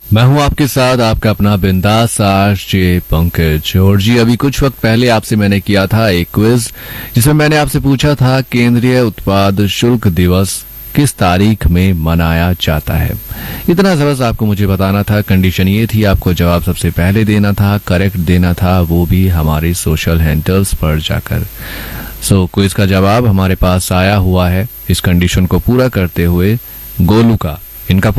मैं हूं आपके साथ आपका अपना बिंदास आरजे पंकज। और जी अभी कुछ वक्त पहले आपसे मैंने किया था एक क्विज जिसमें मैंने आपसे पूछा था केंद्रीय उत्पाद शुल्क दिवस किस तारीख में मनाया जाता है। इतना सा बस आपको मुझे बताना था। कंडीशन ये थी, आपको जवाब सबसे पहले देना था, करेक्ट देना था, वो भी हमारे सोशल हैंडल्स पर जाकर। क्विज का जवाब हमारे पास आया हुआ है इस कंडीशन को पूरा करते हुए गोलू का। इनका